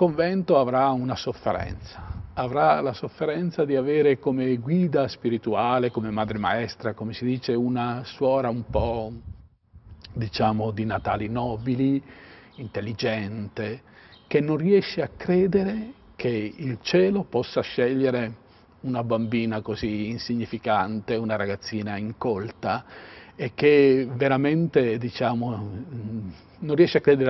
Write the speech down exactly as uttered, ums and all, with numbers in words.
convento avrà una sofferenza, avrà la sofferenza di avere come guida spirituale, come madre maestra, come si dice, una suora un po', diciamo, di natali nobili, intelligente, che non riesce a credere che il cielo possa scegliere una bambina così insignificante, una ragazzina incolta, e che veramente, diciamo, non riesce a credere